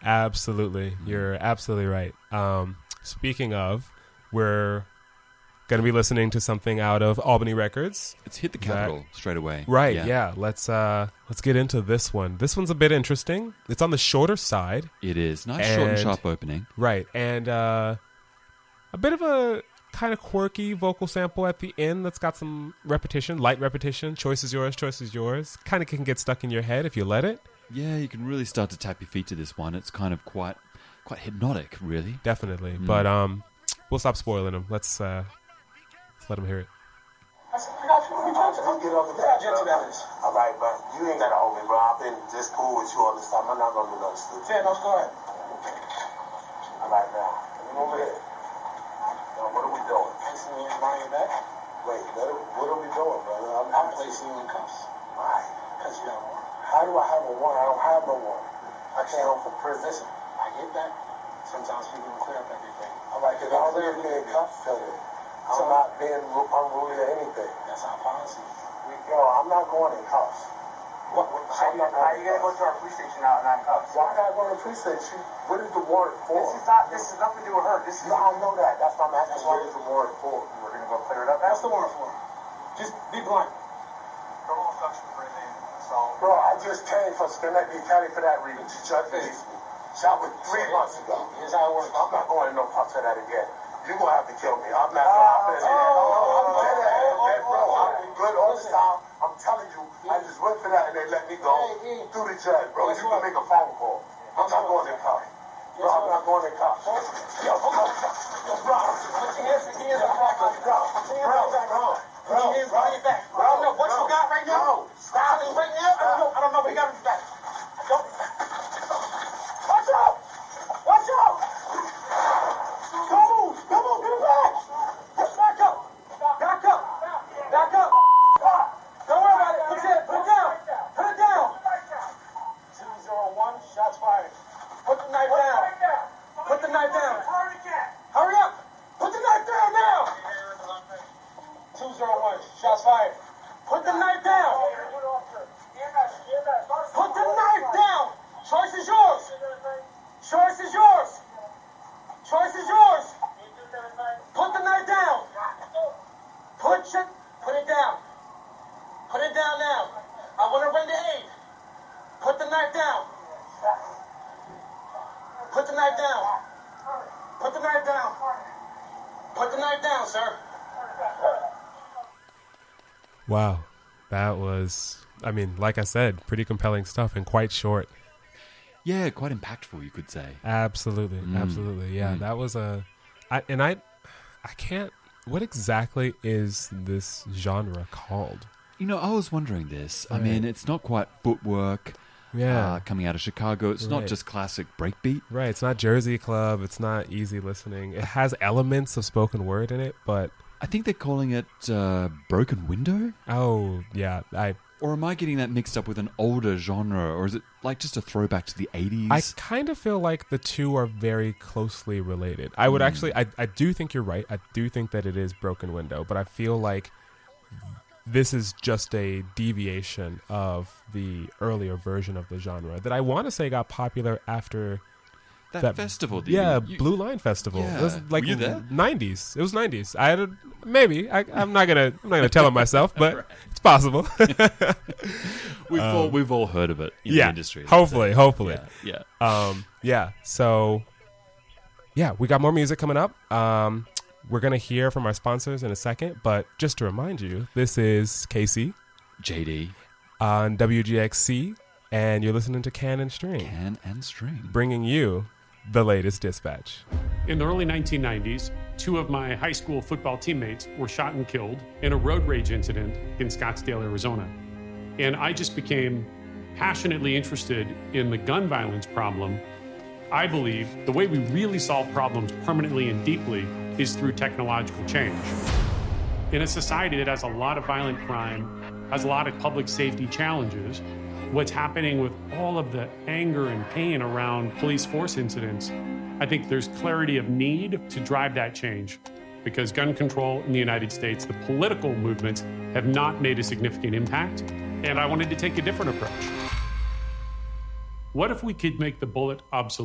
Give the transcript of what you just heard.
Absolutely. You're absolutely right. Speaking of, we're going to be listening to something out of Albany Records. It's hit the Capitol straight away. Right, yeah. Let's get into this one. This one's a bit interesting. It's on the shorter side. It is. Nice, short and sharp opening. Right, and a bit of a kind of quirky vocal sample at the end that's got some repetition, light repetition. Choice is yours, choice is yours. Kind of can get stuck in your head if you let it. Yeah, you can really start to tap your feet to this one. It's kind of quite hypnotic, really. Definitely. But we'll stop spoiling them. Let's let them hear it. I said, I got you. I'll get over there. All right, but you ain't got to hold me, bro. I've been just cool with you all this time. I'm not going to do nothing stupid. Yeah, no, go ahead. All right, now. Come over here. Now, what are we doing? Placing you behind your back. Wait, what are we doing, brother? I'm placing you in cuffs. Why? Because you have one. How do I have a one? I don't have no one. I came home from prison. Listen, I get that. Sometimes people don't clear up everything. All right, because I'm already being cuffed, I'm not being unruly or anything. That's our policy. Yo, I'm not going in cuffs. How are you going to go to our police station now and not cuffs? Why not go to the police station? What is the warrant for? This is nothing to do with her. No, I know that. That's why I'm asking what is the warrant for. We're going to go clear it up. That's the warrant for. Just be blunt. Criminal obstruction for anything. Bro, I just came from Schenectady County for that reason. The judge released me. Shot with 3 months ago. Here's how it works. I'm not going in no cuffs for that again. You're going to have to kill me. I'm not going to. I'm bro. I'm good all the time. I'm telling you, I just went for that and they let me go through the judge, bro. You can make a phone call. I'm not going in cuffs. Bro, I'm not going in cuffs. Yo, bro. Put your hands in the back. Bro. Put your hands behind your back. I don't know what you got right now. Stop it right now. I don't know what you got in your back. Watch out. Watch out. Come on, get it back. Back up. Don't worry about it. Put it down. Put it down. 201, shots fired. Put the knife down. Put the knife down. Hurry up. Put the knife down now. 201, shots fired. Put the knife down. Put the knife down. Choice is yours. Choice is yours. Choice is yours. Put the knife down. Put it down. Put it down now. I want to render aid. Put the knife down. Put the knife down. Put the knife down. Put the knife down, sir. Wow. That was, I mean, like I said, pretty compelling stuff and quite short. Yeah, quite impactful, you could say. Absolutely. Absolutely. Yeah, that was I can't, what exactly is this genre called? You know, I was wondering this. Right. I mean, it's not quite footwork. Yeah. Coming out of Chicago. It's not just classic breakbeat. Right. It's not Jersey Club. It's not easy listening. It has elements of spoken word in it, but I think they're calling it Broken Window. Oh, yeah. Or am I getting that mixed up with an older genre? Or is it like just a throwback to the 80s? I kind of feel like the two are very closely related. I would actually, I do think you're right. I do think that it is Broken Window, but I feel like this is just a deviation of the earlier version of the genre that I want to say got popular after that festival. Blue Line Festival. Yeah. It was like Were you there? 90s. It was 90s. I had maybe. I'm not gonna tell it myself, but right. It's possible. We've all heard of it in the industry. Hopefully. Yeah. So we got more music coming up. We're going to hear from our sponsors in a second, but just to remind you, this is Casey. JD. On WGXC, and you're listening to Can and String. Can and String. Bringing you the latest dispatch. In the early 1990s, 2 of my high school football teammates were shot and killed in a road rage incident in Scottsdale, Arizona. And I just became passionately interested in the gun violence problem. I believe the way we really solve problems permanently and deeply is through technological change. In a society that has a lot of violent crime, has a lot of public safety challenges, what's happening with all of the anger and pain around police force incidents, I think there's clarity of need to drive that change. Because gun control in the United States, the political movements have not made a significant impact, and I wanted to take a different approach. What if we could make the bullet obsolete?